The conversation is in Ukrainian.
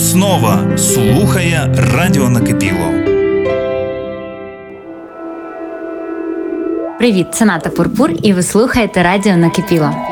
Основа слухає Радіо Накипіло. Привіт, це Ната Пурпур, і ви слухаєте Радіо Накипіло.